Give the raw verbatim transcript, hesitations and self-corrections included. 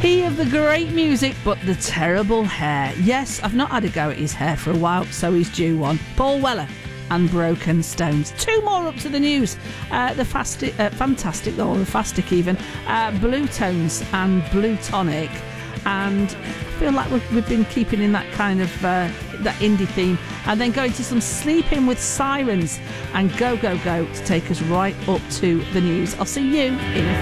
He of the great music, but the terrible hair. Yes, I've not had a go at his hair for a while, so he's due one. Paul Weller and Broken Stones. Two more up to the news. Uh, the fasti- uh, fantastic, or the fastic even, uh, Blue Tones and Blue Tonic. And I feel like we've, we've been keeping in that kind of uh, that indie theme, and then going to some Sleeping with Sirens and Go Go Go to take us right up to the news. I'll see you in a